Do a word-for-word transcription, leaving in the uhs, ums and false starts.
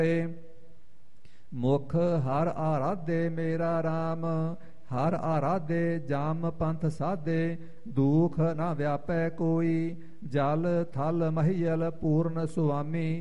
ਮੁਖ ਹਰ ਆਰਾਧੇ ਮੇਰਾ ਰਾਮ, ਹਰ ਆਰਾਧੇ ਜਾਮ ਪੰਥ ਸਾਧੇ। ਦੁਖ ਨਾ ਵਿਆਪੈ ਕੋਈ, ਜਲ ਥਲ ਮਹੀਲ ਪੂਰਨ ਸੁਆਮੀ।